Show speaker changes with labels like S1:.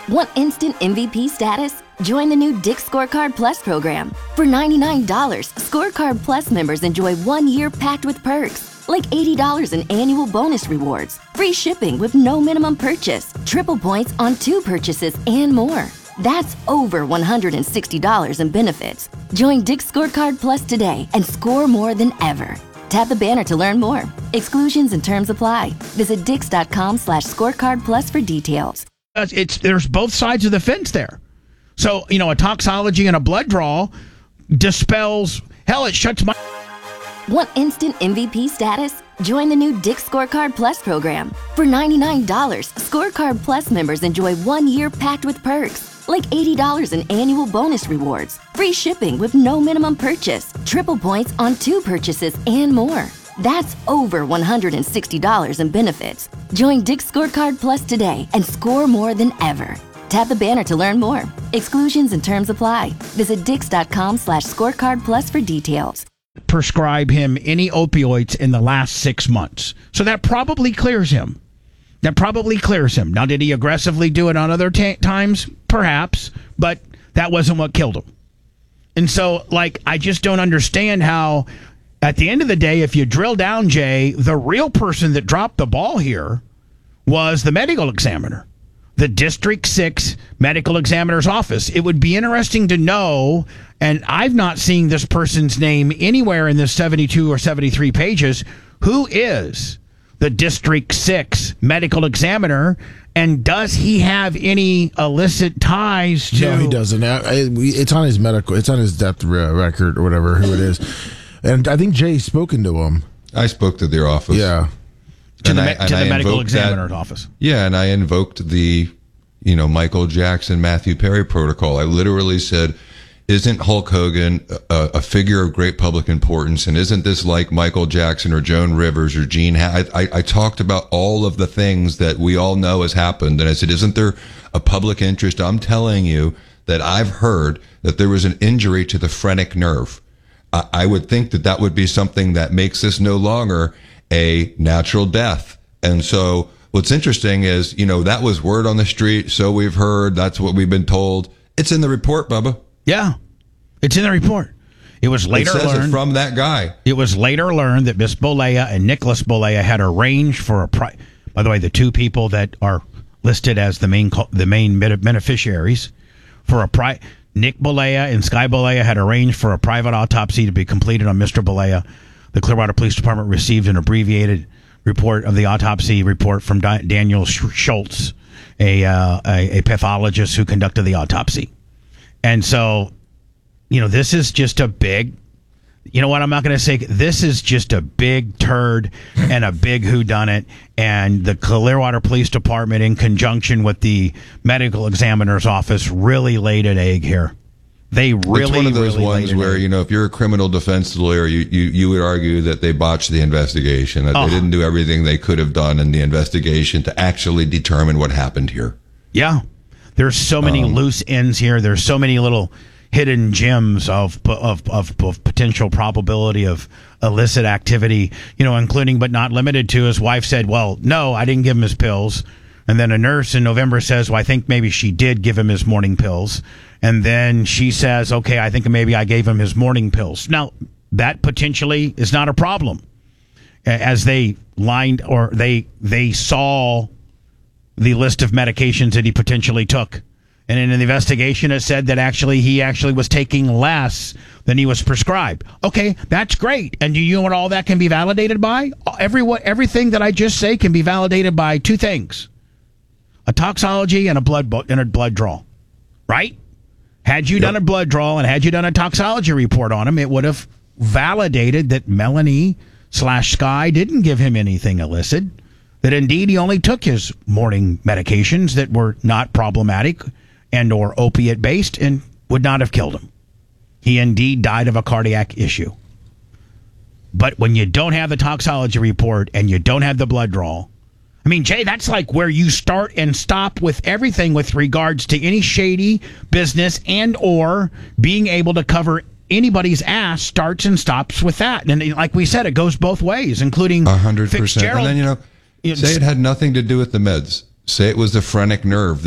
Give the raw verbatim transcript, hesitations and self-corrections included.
S1: Want instant M V P status? Join the new Dick's Scorecard Plus program. For ninety-nine dollars, Scorecard Plus members enjoy one year packed with perks, like eighty dollars in annual bonus rewards, free shipping with no minimum purchase, triple points on two purchases, and more. That's over one hundred sixty dollars in benefits. Join Dick's Scorecard Plus today and score more than ever. Tap the banner to learn more. Exclusions and terms apply. Visit dix.com slash scorecard plus for details.
S2: It's there's both sides of the fence there. So, you know, a toxology and a blood draw dispels, hell, it shuts my...
S1: Want instant M V P status? Join the new Dick's Scorecard Plus program. For ninety-nine dollars, Scorecard Plus members enjoy one year packed with perks, like eighty dollars in annual bonus rewards, free shipping with no minimum purchase, triple points on two purchases, and more. That's over one hundred sixty dollars in benefits. Join Dick's Scorecard Plus today and score more than ever. Tap the banner to learn more. Exclusions and terms apply. Visit dix.com slash scorecard plus for details.
S2: Prescribe him any opioids in the last six months. So that probably clears him. That probably clears him. Now, did he aggressively do it on other t- times? Perhaps, but that wasn't what killed him. And so, like, I just don't understand how... At the end of the day, if you drill down, Jay, the real person that dropped the ball here was the medical examiner, the District six medical examiner's office. It would be interesting to know, and I've not seen this person's name anywhere in this seventy-two or seventy-three pages, who is the District six medical examiner, and does he have any illicit ties to...
S3: No, he doesn't. It's on his medical, it's on his death record or whatever, who it is. And I think Jay's spoken to him.
S4: I spoke to their office.
S3: Yeah.
S2: To the,
S4: I,
S2: to the medical examiner's
S4: that,
S2: office.
S4: Yeah, and I invoked the, you know, Michael Jackson, Matthew Perry protocol. I literally said, isn't Hulk Hogan a, a figure of great public importance? And isn't this like Michael Jackson or Joan Rivers or Gene? Ha- I, I, I talked about all of the things that we all know has happened. And I said, isn't there a public interest? I'm telling you that I've heard that there was an injury to the phrenic nerve. I would think that that would be something that makes this no longer a natural death. And so what's interesting is, you know, that was word on the street. So we've heard. That's what we've been told. It's in the report, Bubba.
S2: Yeah, it's in the report. It was later
S4: it says
S2: learned
S4: it from that guy.
S2: It was later learned that Miss Bolea and Nicholas Bolea had arranged for a pri- by the way, the two people that are listed as the main the main beneficiaries for a pri- Nick Bolea and Sky Bolea had arranged for a private autopsy to be completed on Mister Bolea. The Clearwater Police Department received an abbreviated report of the autopsy report from Di- Daniel Schultz, a, uh, a a pathologist who conducted the autopsy. And so, you know, this is just a big, you know what, I'm not going to say, this is just a big turd and a big whodunit. And the Clearwater Police Department, in conjunction with the medical examiner's office, really laid an egg here. They really,
S4: it's one of those
S2: really
S4: ones where,
S2: egg.
S4: you know, if you're a criminal defense lawyer, you, you, you would argue that they botched the investigation, that
S2: oh.
S4: they didn't do everything they could have done in the investigation to actually determine what happened here.
S2: Yeah. There's so many
S4: Um,
S2: loose ends here. There's so many little hidden gems of, of of of potential probability of illicit activity, you know, including but not limited to, his wife said, well, no, I didn't give him his pills. And then a nurse in November says, well, I think maybe she did give him his morning pills. And then she says, okay, I think maybe I gave him his morning pills. Now, that potentially is not a problem, as they lined or they they saw the list of medications that he potentially took. And in the investigation, it said that actually he actually was taking less than he was prescribed. Okay, that's great. And do you know what all that can be validated by? Every, everything that I just say can be validated by two things: a toxology and a blood and a blood draw. Right? Had you yep. done a blood draw and had you done a toxology report on him, it would have validated that Melanie slash Sky didn't give him anything illicit. That indeed he only took his morning medications that were not problematic and or opiate based and would not have killed him. He indeed died of a cardiac issue. But when you don't have the toxology report and you don't have the blood draw, I mean, Jay, that's like where you start and stop with everything with regards to any shady business and or being able to cover anybody's ass starts and stops with that. And like we said, it goes both ways, including
S4: one hundred percent.
S2: Fitzgerald.
S4: And then, you know, say it had nothing to do with the meds. Say it was the phrenic nerve.